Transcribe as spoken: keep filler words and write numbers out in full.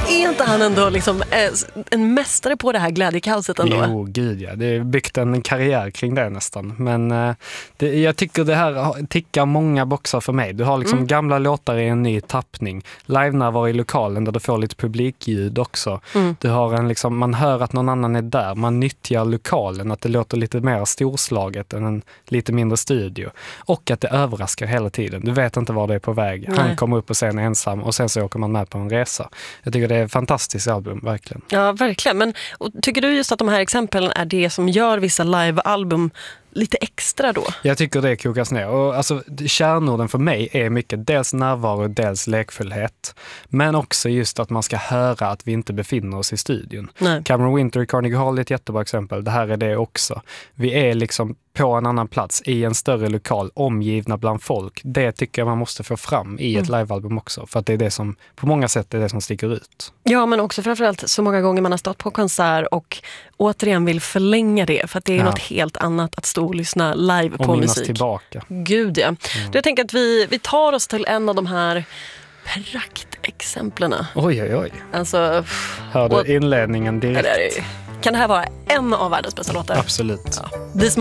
är inte han ändå liksom eh, en mästare på det här glädjekaoset ändå? Jo, gud ja. Det är byggt en karriär kring det nästan. Men eh, det, jag tycker det här tickar många boxar för mig. Du har liksom Mm. gamla låtar i en ny tappning. Live-närvaro i lokalen där du får lite publikljud också. Mm. Du har en liksom, man hör att någon annan är där. Man nyttjar lokalen, att det låter lite mer storslaget än en lite mindre studio. Och att det överraskar hela tiden. Du vet inte var det är på väg. Nej. Han kommer upp på scenen ensam och sen så åker man med på en resa. Jag tycker det är ett fantastiskt album, verkligen. Ja, verkligen. Men och, tycker du just att de här exemplen är det som gör vissa live-album lite extra då? Jag tycker det kokas ner. Och alltså, kärnorden för mig är mycket dels närvaro, dels lekfullhet. Men också just att man ska höra att vi inte befinner oss i studion. Nej. Cameron Winter i Carnegie Hall är ett jättebra exempel. Det här är det också. Vi är liksom på en annan plats i en större lokal, omgivna bland folk. Det tycker jag man måste få fram i ett Mm. livealbum också. För att det är det som, på många sätt är det som sticker ut. Ja, men också framförallt så många gånger man har stått på konsert och återigen vill förlänga det. För att det är Ja. något helt annat att stå och lyssna live Och på minnas musik. tillbaka. Gud, ja. Mm. Jag tänker att vi, vi tar oss till en av de här praktexemplen. Oj, oj, oj. Alltså, Hör och- du inledningen det direkt? där är, kan det här vara en av världens bästa låtar? Absolut. Ja. This